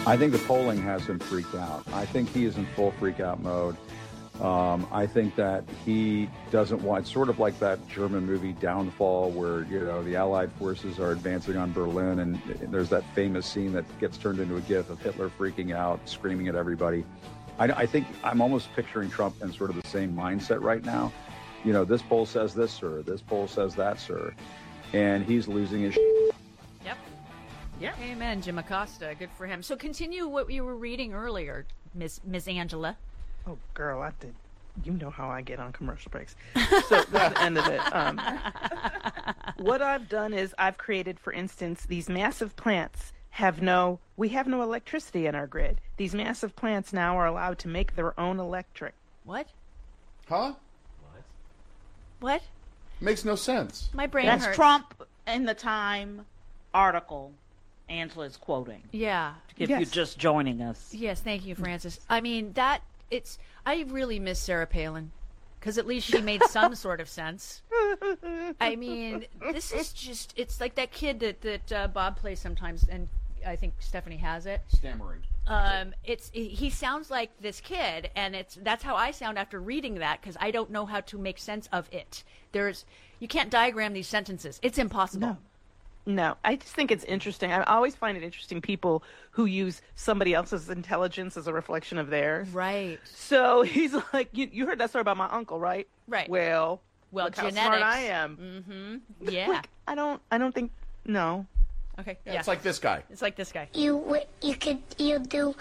I think the polling has him freaked out. I think he is in full freak out mode. I think that he doesn't want, sort of like that German movie Downfall, where, you know, the Allied forces are advancing on Berlin, and there's that famous scene that gets turned into a gif of Hitler freaking out, screaming at everybody. I think I'm almost picturing Trump in sort of the same mindset right now. You know, this poll says this, sir. This poll says that, sir. And he's losing his Yep. Yeah. Amen, Jim Acosta. Good for him. So continue what you were reading earlier, Miss Angela. Oh, girl, I did. You know how I get on commercial breaks. So that's the end of it. What I've done is I've created, for instance, these massive plants we have no electricity in our grid. These massive plants now are allowed to make their own electric. What? Huh? What? Makes no sense. My brain That's hurts. Trump in the Time article Angela's quoting. Yeah. If you're just joining us. Yes, thank you, Francis. I mean, I really miss Sarah Palin, because at least she made some sort of sense. I mean, this is just, it's like that kid that Bob plays sometimes, and I think Stephanie has it. Stammering. He sounds like this kid, and that's how I sound after reading that, because I don't know how to make sense of it. You can't diagram these sentences. It's impossible. No, I just think it's interesting. I always find it interesting, people who use somebody else's intelligence as a reflection of theirs. Right. So he's like, you heard that story about my uncle, right? Right. Well, look genetics. how smart I am. Mm-hmm. Yeah. Like, I don't think, no. Okay. Yeah, it's like this guy. It's like this guy. You could do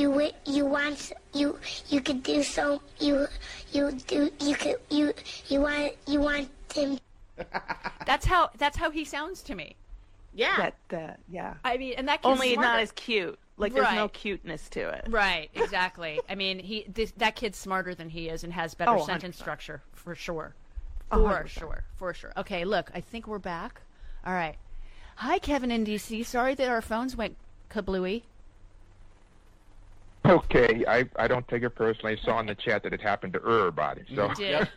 so you want him. That's how he sounds to me. Yeah. Yeah. I mean, and that kid's Only smarter. not as cute. Like, there's no cuteness to it. Right, exactly. I mean, that kid's smarter than he is and has better sentence 100%. structure, for sure. 100%. For sure. Okay, look, I think we're back. All right. Hi, Kevin in D.C. Sorry that our phones went kablooey. Okay, I don't take it personally. I saw in the chat that it happened to everybody. So. You did.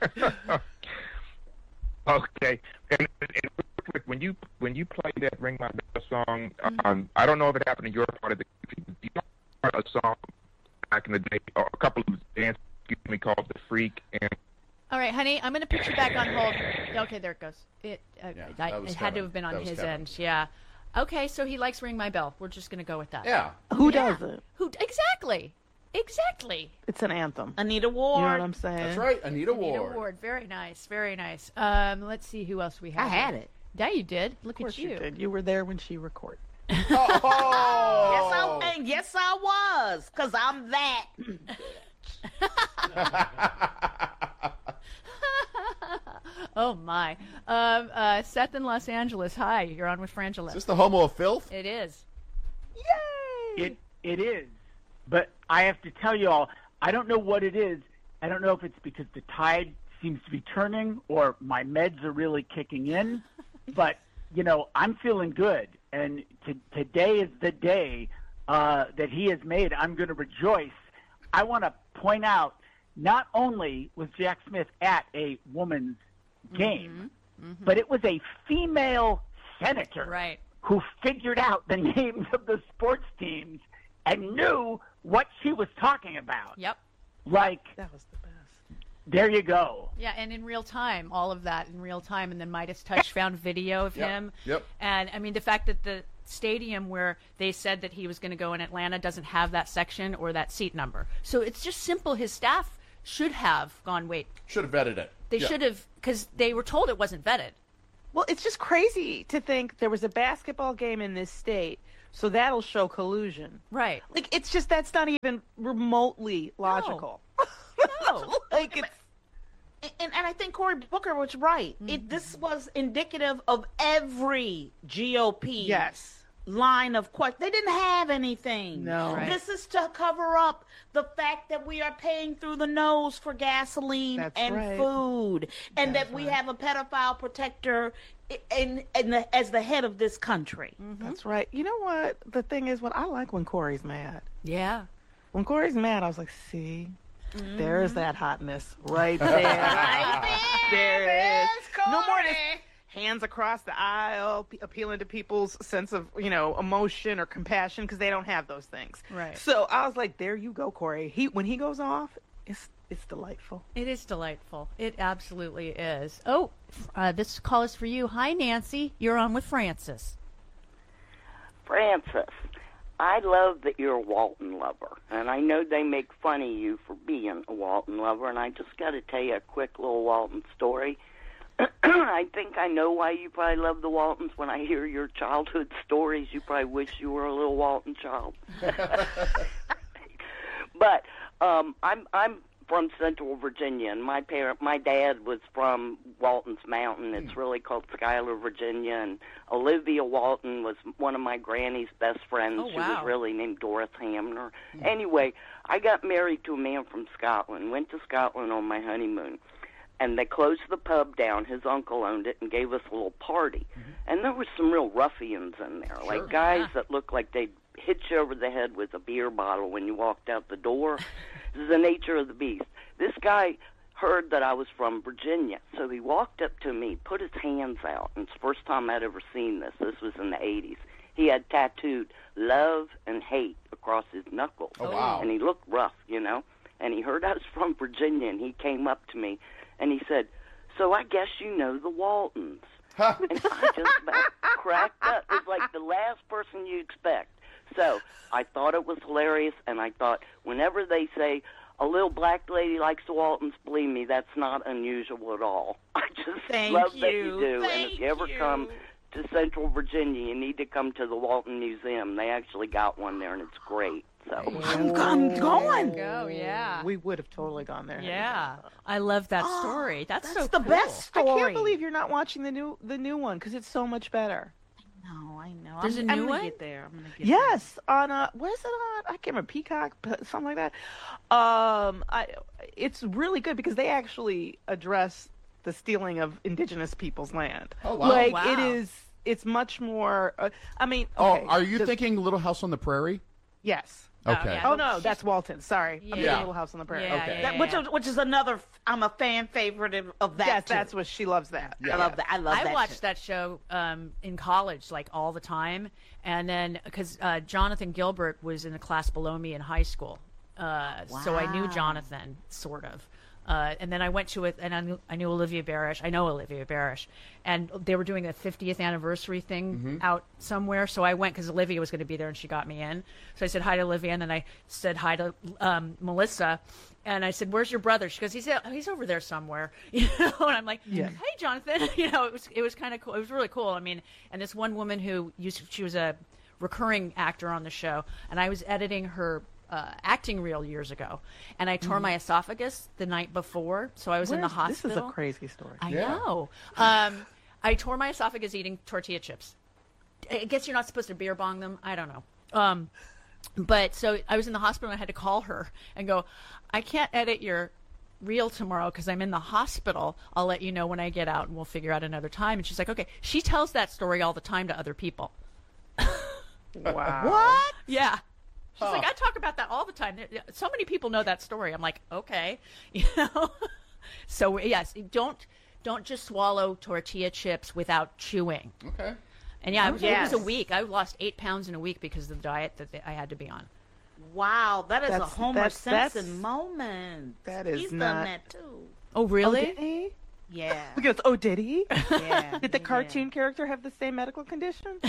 Okay, and when you play that "Ring My Bell" song, I don't know if it happened in your part of the country. Do you know a song back in the day, or a couple of bands, called "The Freak"? And All right, honey, I'm going to put you back on hold. Okay, there it goes. It was had to Kevin. have been on That was his Kevin. end. Yeah. Okay, so he likes "Ring My Bell." We're just going to go with that. Yeah. Who doesn't? Who exactly? Exactly. It's an anthem. Anita Ward. You know what I'm saying? That's right. Anita Anita Ward. Ward. Very nice. Very nice. Let's see who else we have. I had it. Yeah, you did. Look Of course at you. you did. You were there when she recorded. Oh! Yes, I was, because I'm that. Oh my. Seth in Los Angeles. Hi, you're on with Frangela. Is this the homo of filth? It is. Yay! It is. But I have to tell you all, I don't know what it is. I don't know if it's because the tide seems to be turning or my meds are really kicking in. But, you know, I'm feeling good. And today is the day that he has made. I'm going to rejoice. I want to point out, not only was Jack Smith at a woman's game, but it was a female senator Right. who figured out the names of the sports teams and knew what she was talking about. Yep. Like, That was the best. there you go. Yeah, and in real time, all of that in real time. And then Midas Touch found video of him. Yep. And, I mean, the fact that the stadium where they said that he was going to go in Atlanta doesn't have that section or that seat number. So it's just simple. His staff should have gone, wait. Should have vetted it. They should have, because they were told it wasn't vetted. Well, it's just crazy to think there was a basketball game in this state, so that'll show collusion. Right. Like, it's just, that's not even remotely logical. No. Like, it's... And I think Cory Booker was right. This was indicative of every GOP Yes. line of question. They didn't have anything. No. Right. This is to cover up the fact that we are paying through the nose for gasoline That's and right. food, and That's that we right. have a pedophile protector as the head of this country. That's right. You know what? The thing is, I like when Corey's mad. Yeah. When Corey's mad, I was like, see, there's that hotness right there. There it is. No more of this. hands across the aisle, appealing to people's sense of, emotion or compassion, because they don't have those things. Right. So I was like, there you go, Corey. When he goes off, it's delightful. It is delightful. It absolutely is. Oh, this call is for you. Hi, Nancy. You're on with Francis. Francis, I love that you're a Walton lover, and I know they make fun of you for being a Walton lover, and I just got to tell you a quick little Walton story. I think I know why you probably love the Waltons. When I hear your childhood stories, you probably wish you were a little Walton child. But I'm from Central Virginia, and my dad was from Walton's Mountain. It's really called Schuyler, Virginia, and Olivia Walton was one of my granny's best friends. Oh, She wow. was really named Doris Hamner. Anyway, I got married to a man from Scotland, went to Scotland on my honeymoon, and they closed the pub down. His uncle owned it and gave us a little party. And there were some real ruffians in there, like guys that looked like they'd hit you over the head with a beer bottle when you walked out the door. This is the nature of the beast. This guy heard that I was from Virginia, so he walked up to me, put his hands out, and it's the first time I'd ever seen this. This was in the 80s. He had tattooed love and hate across his knuckles. Oh, wow. And he looked rough, and he heard I was from Virginia, and he came up to me, and he said, "So I guess you know the Waltons." And I just about cracked up. It was like the last person you expect. So I thought it was hilarious, and I thought whenever they say a little black lady likes the Waltons, believe me, that's not unusual at all. I just love that you do. And if you ever come to Central Virginia, you need to come to the Walton Museum. They actually got one there, and it's great. So I'm going. Go, yeah. We would have totally gone there. Yeah. I love that story. That's so the cool. best I story. can't believe you're not watching the new one, because it's so much better. No, I know. There's a I'm new gonna one? get there. I'm gonna get Yes, on what is it on? I can't remember, Peacock, something like that. It's really good because they actually address the stealing of indigenous people's land. Oh, wow. Like Wow. it's much more. I mean, Oh, okay, are you just- thinking Little House on the Prairie? Yes. Okay. yeah. Oh no, that's Walton. Sorry, I'm Yeah. thinking Little House on the Prairie. Yeah, Okay. yeah, there. Which is another. I'm a fan favorite of that. Yes, too. that's what she loves. That. Yeah. I love that. I love that. I watched too. that show in college, like all the time, and then because Jonathan Gilbert was in the class below me in high school, so I knew Wow. Jonathan sort of. And then I went to it, and I knew Olivia Barish. I know Olivia Barish, and they were doing a 50th anniversary thing out somewhere. So I went because Olivia was going to be there, and she got me in. So I said hi to Olivia, and then I said hi to Melissa, and I said, "Where's your brother?" She goes, "He's over there somewhere." And I'm like, "Hey, Jonathan." It was kind of cool. It was really cool. I mean, and this one woman she was a recurring actor on the show, and I was editing her acting reel years ago, and I tore my esophagus the night before, so I was in the hospital. This is a crazy story. I Yeah. know. I tore my esophagus eating tortilla chips. I guess you're not supposed to beer bong them. I don't know. But so I was in the hospital, and I had to call her and go, "I can't edit your reel tomorrow because I'm in the hospital. I'll let you know when I get out, and we'll figure out another time." And she's like, "Okay." She tells that story all the time to other people. Wow. What? Yeah. She's like, I talk about that all the time. So many people know that story. I'm like, okay, So yes, don't just swallow tortilla chips without chewing. Okay. And yeah, it was Yes. a week. I lost 8 pounds in a week because of the diet that I had to be on. Wow, that is a That's- Homer that's- that's- Simpson moment. that is He's not- done that too. Oh, Oh, really? did he? Yeah. Look at this. Oh, did he? Yeah. Did the cartoon character have the same medical condition?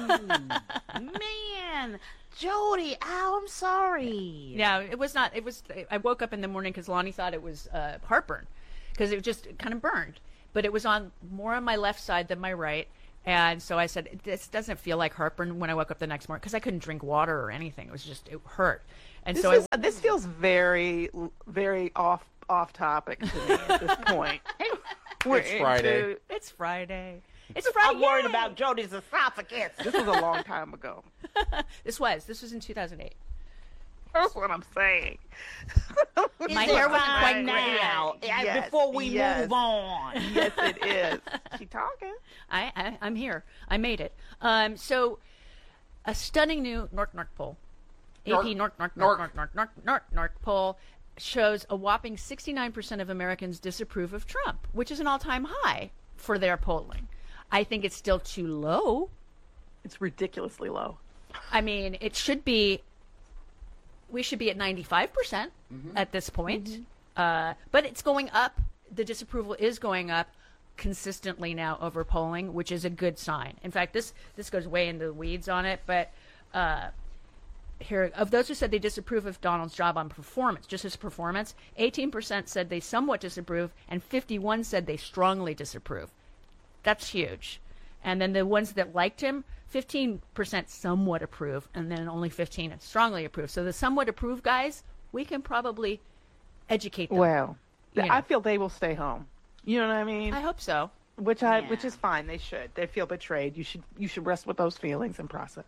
Man, Jody, oh, I'm sorry. Yeah, it was not. It was. I woke up in the morning because Lonnie thought it was heartburn because it just kind of burned, but it was more on my left side than my right. And so I said, "This doesn't feel like heartburn." When I woke up the next morning, because I couldn't drink water or anything, it hurt. And This feels very, very off topic to me at this point. It's Friday. it's Friday. It's Friday. I'm worried about Jody's esophagus. This was a long time ago. This was in 2008. That's what I'm saying. My Is hair it wasn't fine quite now. Yes, Before we yes. move on. Yes, it is. She talking. I'm here. I made it. So, a stunning new NORC poll, AP NORC poll shows a whopping 69% of Americans disapprove of Trump, which is an all-time high for their polling. I think it's still too low. It's ridiculously low. I mean, it should be. We should be at 95% at this point. But it's going up. The disapproval is going up consistently now over polling, which is a good sign. In fact, this goes way into the weeds on it. But here, of those who said they disapprove of Donald's job on performance, just his performance, 18% said they somewhat disapprove, and 51% said they strongly disapprove. That's huge. And then the ones that liked him, 15% somewhat approve, and then only 15% strongly approve. So the somewhat approve guys, we can probably educate them. Well, I feel they will stay home. You know what I mean? I hope so. Which is fine. They should. They feel betrayed. You should rest with those feelings and process.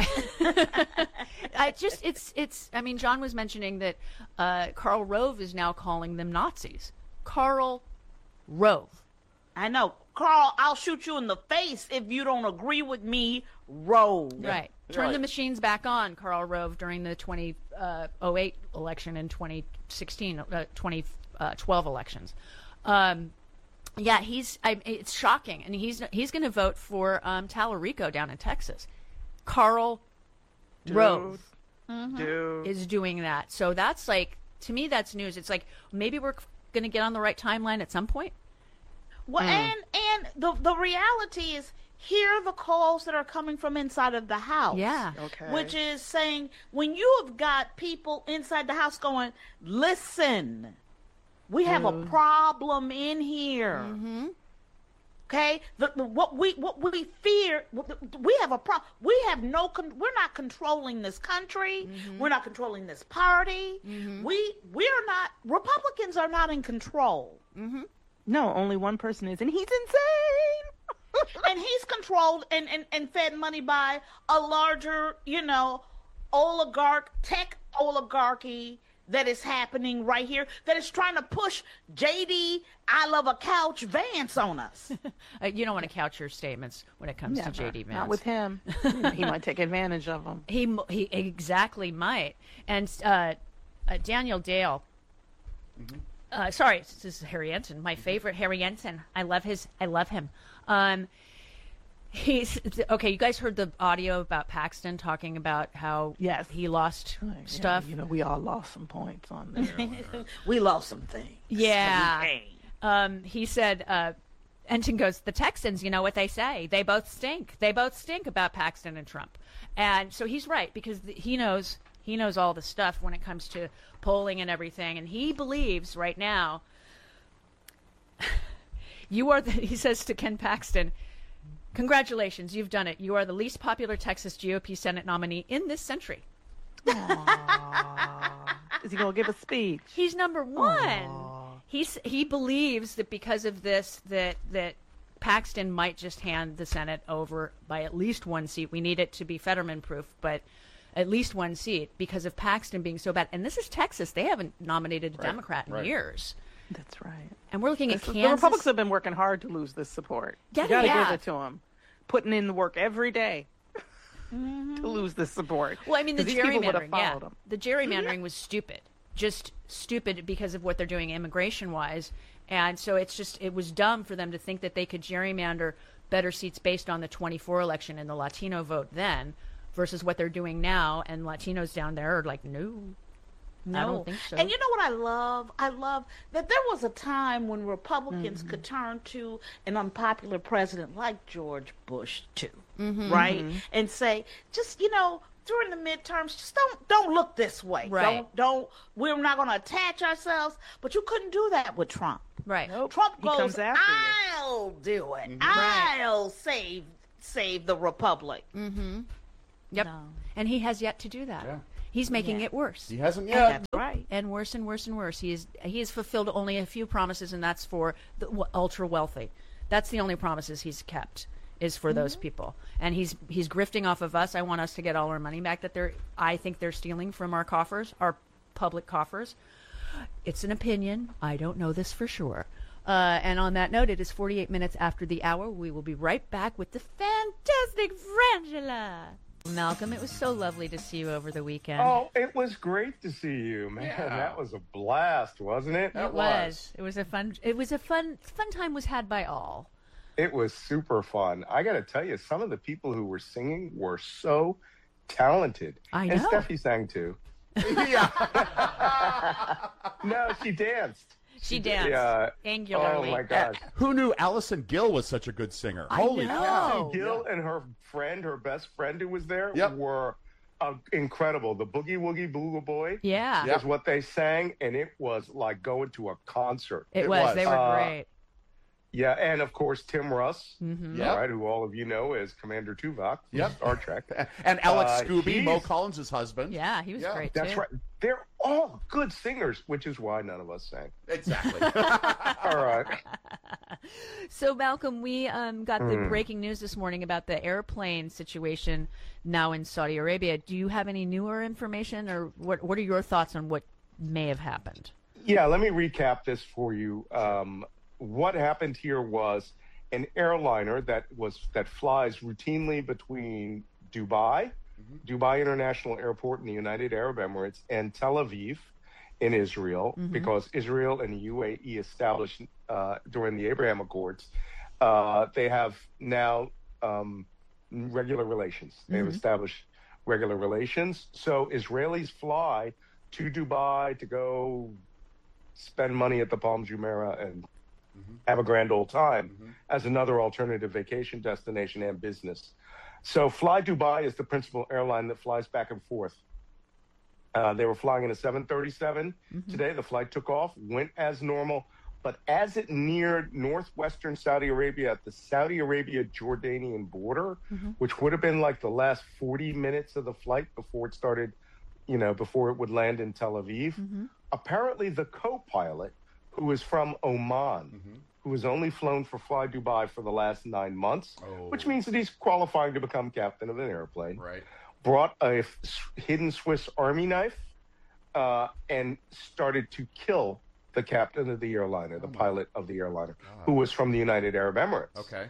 I mean, John was mentioning that Karl Rove is now calling them Nazis. Karl Rove. I know. Carl, I'll shoot you in the face if you don't agree with me, Rove. Right. Turn the machines back on, Karl Rove, during the 2008 election and 2016, 2012 elections. Yeah, it's shocking. And he's going to vote for Tallarico down in Texas. Karl Rove is doing that. So that's like, to me, that's news. It's like, maybe we're going to get on the right timeline at some point. Well, and the reality is, here are the calls that are coming from inside of the house. Yeah. Okay. Which is saying, when you have got people inside the house going, listen, we have a problem in here. Okay, what we fear, we have a problem. We have we're not controlling this country. We're not controlling this party. We're not. Republicans are not in control. No, only one person is, and he's insane. And he's controlled and fed money by a larger, tech oligarchy that is happening right here, that is trying to push JD, I love a couch, Vance on us. You don't want to couch your statements when it comes to JD Vance. Not with him. He might take advantage of them. He exactly might. And Daniel Dale. Sorry, this is Harry Ensign, my favorite Harry Ensign. I love him. He's okay. You guys heard the audio about Paxton talking about how he lost stuff. Yeah, we all lost some points on there. We lost some things. Yeah. He said, Ensign goes, the Texans, you know what they say. They both stink. They both stink about Paxton and Trump. And so he's right, because he knows all the stuff when it comes to polling and everything. And he believes right now, he says to Ken Paxton, congratulations, you've done it. You are the least popular Texas GOP Senate nominee in this century. Is he going to give a speech? He's number one. He believes that because of this, that Paxton might just hand the Senate over by at least one seat. We need it to be Fetterman-proof, but at least one seat because of Paxton being so bad. And this is Texas. They haven't nominated a Democrat in years. That's right. And we're looking at Kansas. The Republicans have been working hard to lose this support. You got to give it to them. Putting in the work every day to lose this support. Well, I mean, the gerrymandering, the gerrymandering was stupid. Just stupid because of what they're doing immigration-wise. And so it was dumb for them to think that they could gerrymander better seats based on the 24 election and the Latino vote then versus what they're doing now. And Latinos down there are like, no. I don't think so. And you know what I love? I love that there was a time when Republicans could turn to an unpopular president like George Bush too, right? And say, just, during the midterms, just don't look this way. Right. We're not going to attach ourselves. But you couldn't do that with Trump. Right. Nope. Trump goes, I'll do it. I'll save the republic. Yep. No. And he has yet to do that. Yeah. He's making it worse. He hasn't yet. That's right. And worse and worse and worse. He has fulfilled only a few promises, and that's for the ultra wealthy. That's the only promises he's kept, is for those people. And he's grifting off of us. I want us to get all our money back that I think they're stealing from our coffers, our public coffers. It's an opinion. I don't know this for sure. And on that note, it is 48 minutes after the hour. We will be right back with the fantastic Frangela. Malcolm, it was so lovely to see you over the weekend. Oh, it was great to see you, man. Yeah. That was a blast, wasn't it? It was. It was a fun time was had by all. It was super fun. I got to tell you, some of the people who were singing were so talented. I know. And Steffi sang too. Yeah. No, she danced. She danced angularly. Oh my gosh. Who knew Allison Gill was such a good singer? I Holy know. cow. Allison Gill and her best friend who was there were incredible. The Boogie Woogie Booga Boy Yeah. is what they sang, and it was like going to a concert. It was. They were great. Yeah, and of course Tim Russ, Mm-hmm. all right, who all of you know as Commander Tuvok from Star Trek. And Alex Scooby, Mo Collins' husband. Yeah, he was great That's too. right. They're all good singers, which is why none of us sang. Exactly. All right. So, Malcolm, we got the breaking news this morning about the airplane situation now in Saudi Arabia. Do you have any newer information, or what are your thoughts on what may have happened? Yeah, let me recap this for you. What happened here was an airliner that flies routinely between Dubai International Airport in the United Arab Emirates, and Tel Aviv in Israel, because Israel and the UAE established during the Abraham Accords, they have now regular relations. They've established regular relations. So Israelis fly to Dubai to go spend money at the Palm Jumeirah and have a grand old time as another alternative vacation destination and business. So Fly Dubai is the principal airline that flies back and forth. They were flying in a 737 today. The flight took off, went as normal, but as it neared northwestern Saudi Arabia at the Saudi Arabia-Jordanian border, which would have been like the last 40 minutes of the flight before it started, before it would land in Tel Aviv, apparently the co-pilot, who is from Oman, who has only flown for Fly Dubai for the last 9 months, which means that he's qualifying to become captain of an airplane, brought a hidden Swiss Army knife and started to kill the captain of the airliner, the pilot of the airliner, who was from the United Arab Emirates. Okay.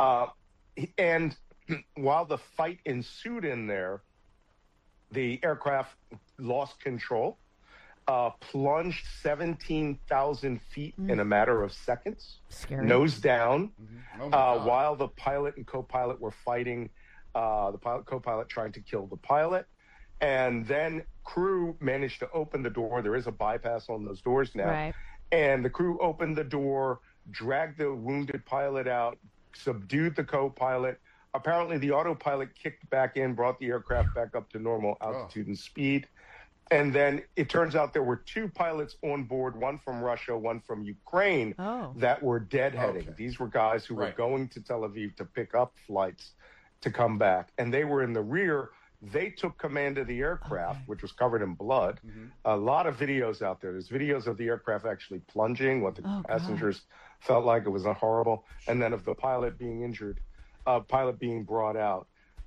And while the fight ensued in there, the aircraft lost control, plunged 17,000 feet in a matter of seconds, nose down, while the pilot and co-pilot were fighting, the co-pilot trying to kill the pilot. And then crew managed to open the door. There is a bypass on those doors now. Right. And the crew opened the door, dragged the wounded pilot out, subdued the co-pilot. Apparently, the autopilot kicked back in, brought the aircraft back up to normal altitude and speed. And then it turns out there were two pilots on board, one from Russia, one from Ukraine, that were deadheading. Okay. These were guys who were going to Tel Aviv to pick up flights to come back. And they were in the rear. They took command of the aircraft, which was covered in blood. A lot of videos out there. There's videos of the aircraft actually plunging, what the passengers felt like. It was horrible. And then of the pilot being injured, pilot being brought out.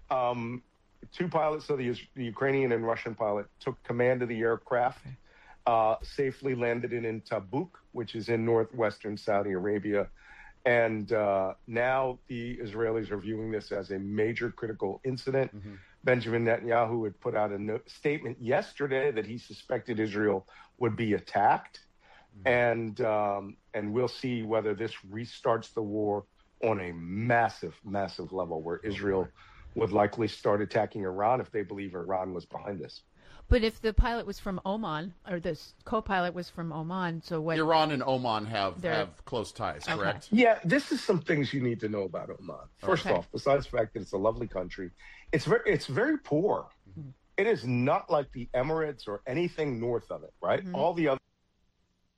Two pilots, so the Ukrainian and Russian pilot, took command of the aircraft, safely landed it in Tabuk, which is in northwestern Saudi Arabia. And now the Israelis are viewing this as a major critical incident. Benjamin Netanyahu had put out a statement yesterday that he suspected Israel would be attacked. And we'll see whether this restarts the war on a massive, massive level, where Israel would likely start attacking Iran if they believe Iran was behind this. But if the pilot was from Oman, or the co-pilot was from Oman, so what? Iran and Oman have close ties, correct? Yeah, this is some things you need to know about Oman. First off, besides the fact that it's a lovely country, it's very poor. It is not like the Emirates or anything north of it, right? All the other